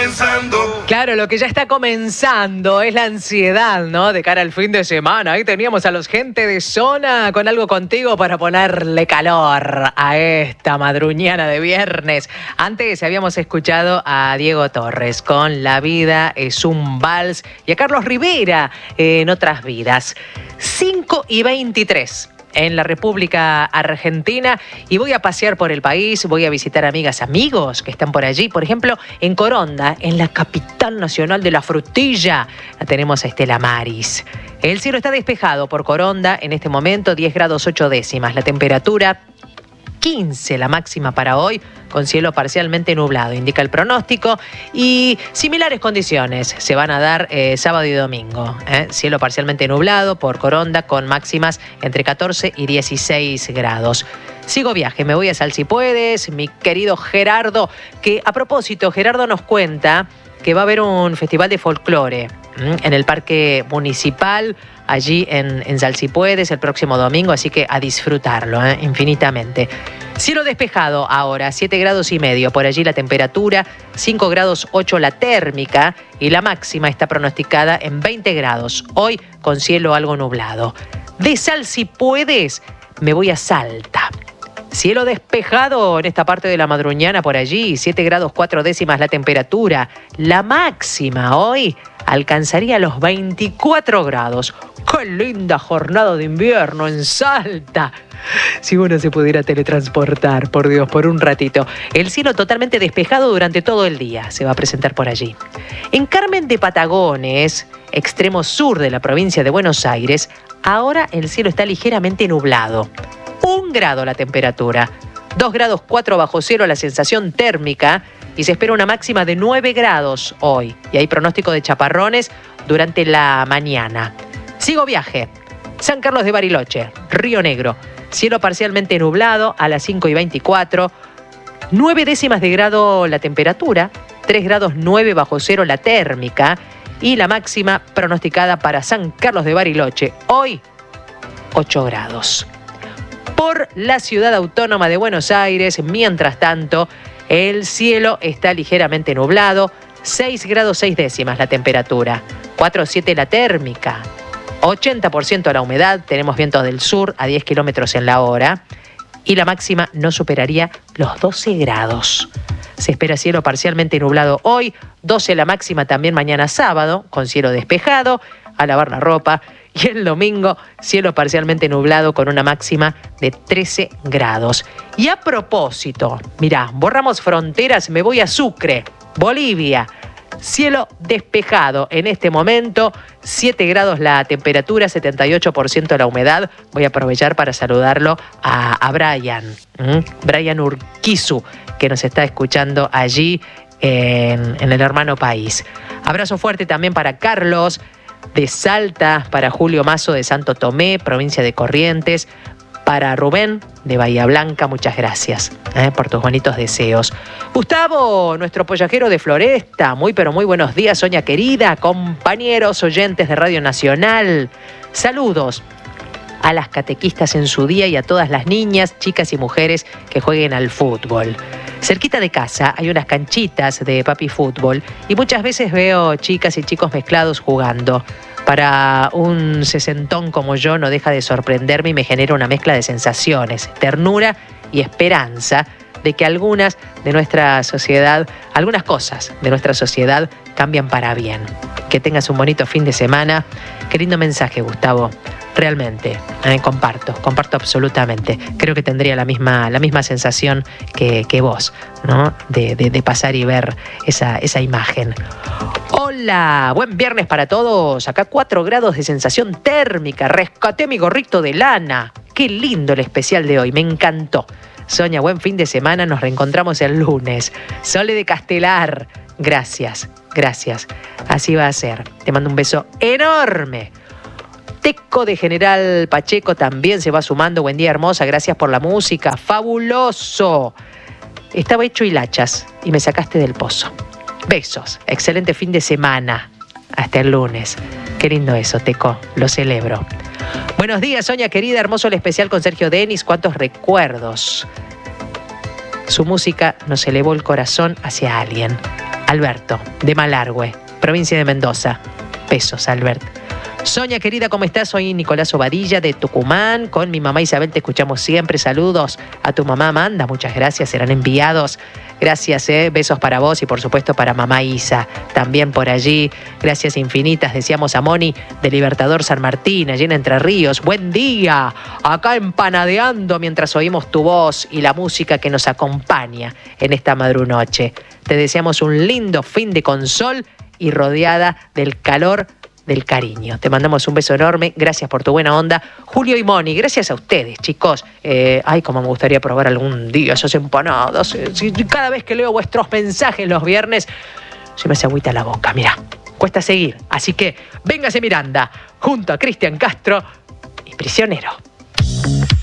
comenzando. Claro, lo que ya está comenzando es la ansiedad, ¿no? De cara al fin de semana. Ahí teníamos a los gente de zona con algo contigo para ponerle calor a esta madruñana de viernes. Antes habíamos escuchado a Diego Torres con La vida es un vals y a Carlos Rivera en Otras vidas. 5:23. En la República Argentina y voy a pasear por el país, voy a visitar amigas, amigos que están por allí. Por ejemplo, en Coronda, en la capital nacional de la frutilla, la tenemos a Estela Maris. El cielo está despejado por Coronda en este momento, 10 grados 8 décimas. La temperatura 15 la máxima para hoy, con cielo parcialmente nublado, indica el pronóstico. Y similares condiciones se van a dar sábado y domingo. Cielo parcialmente nublado por Coronda, con máximas entre 14 y 16 grados. Sigo viaje, me voy a Sal Si Puedes, mi querido Gerardo, que a propósito, Gerardo nos cuenta que va a haber un festival de folclore en el Parque Municipal, allí en Sal Si Puedes, el próximo domingo, así que a disfrutarlo infinitamente. Cielo despejado ahora, 7 grados y medio, por allí la temperatura, 5 grados 8 la térmica y la máxima está pronosticada en 20 grados, hoy con cielo algo nublado. De Sal Si Puedes me voy a Salta. Cielo despejado en esta parte de la madruñana por allí, 7 grados 4 décimas la temperatura. La máxima hoy alcanzaría los 24 grados. ¡Qué linda jornada de invierno en Salta! Si uno se pudiera teletransportar, por Dios, por un ratito. El cielo totalmente despejado durante todo el día se va a presentar por allí. En Carmen de Patagones, extremo sur de la provincia de Buenos Aires, ahora el cielo está ligeramente nublado. 1 grado la temperatura, 2 grados 4 bajo cero la sensación térmica y se espera una máxima de 9 grados hoy. Y hay pronóstico de chaparrones durante la mañana. Sigo viaje. San Carlos de Bariloche, Río Negro. Cielo parcialmente nublado a las 5:24. 9 décimas de grado la temperatura, 3 grados 9 bajo cero la térmica y la máxima pronosticada para San Carlos de Bariloche hoy, 8 grados. Por la ciudad autónoma de Buenos Aires, mientras tanto, el cielo está ligeramente nublado, 6 grados 6 décimas la temperatura, 4,7 la térmica, 80% la humedad, tenemos vientos del sur a 10 kilómetros en la hora y la máxima no superaría los 12 grados. Se espera cielo parcialmente nublado hoy, 12 la máxima también mañana sábado, con cielo despejado, a lavar la ropa. Y el domingo, cielo parcialmente nublado con una máxima de 13 grados. Y a propósito, mirá, borramos fronteras, me voy a Sucre, Bolivia. Cielo despejado en este momento, 7 grados la temperatura, 78% la humedad. Voy a aprovechar para saludarlo a Brian Urquizu, que nos está escuchando allí en el hermano país. Abrazo fuerte también para Carlos de Salta, para Julio Mazo de Santo Tomé, provincia de Corrientes, para Rubén de Bahía Blanca, muchas gracias por tus bonitos deseos. Gustavo, nuestro pollajero de Floresta, muy pero muy buenos días, Soña querida, compañeros oyentes de Radio Nacional. Saludos a las catequistas en su día y a todas las niñas, chicas y mujeres que jueguen al fútbol. Cerquita de casa hay unas canchitas de papi fútbol y muchas veces veo chicas y chicos mezclados jugando. Para un sesentón como yo no deja de sorprenderme y me genera una mezcla de sensaciones, ternura y esperanza de que algunas cosas de nuestra sociedad cambian para bien. Que tengas un bonito fin de semana. Qué lindo mensaje, Gustavo. Realmente, comparto absolutamente. Creo que tendría la misma sensación que vos, ¿no? De pasar y ver esa imagen. Hola, buen viernes para todos. Acá 4 grados de sensación térmica. Rescaté mi gorrito de lana. Qué lindo el especial de hoy, me encantó. Sonia, buen fin de semana, nos reencontramos el lunes. Sole de Castelar, gracias. Así va a ser. Te mando un beso enorme. Teco de General Pacheco también se va sumando. Buen día, hermosa, gracias por la música. Fabuloso. Estaba hecho hilachas y me sacaste del pozo. Besos, excelente fin de semana. Hasta el lunes. Qué lindo eso, Teco, lo celebro. Buenos días, Sonia querida, hermoso el especial con Sergio Denis, cuántos recuerdos. Su música nos elevó el corazón hacia alguien. Alberto, de Malargüe, provincia de Mendoza. Besos, Albert. Sonia, querida, ¿cómo estás? Soy Nicolás Obadilla de Tucumán. Con mi mamá Isabel te escuchamos siempre. Saludos a tu mamá Amanda. Muchas gracias, serán enviados. Gracias, besos para vos y por supuesto para mamá Isa. También por allí. Gracias infinitas. Decíamos a Moni de Libertador San Martín, allí en Entre Ríos. Buen día. Acá empanadeando mientras oímos tu voz y la música que nos acompaña en esta madrunoche. Te deseamos un lindo fin de con sol y rodeada del calor del cariño. Te mandamos un beso enorme. Gracias por tu buena onda. Julio y Moni, gracias a ustedes, chicos. Ay, como me gustaría probar algún día esas empanadas. Cada vez que leo vuestros mensajes los viernes, se me hace agüita la boca. Mirá, cuesta seguir. Así que véngase Miranda, junto a Cristian Castro y Prisionero.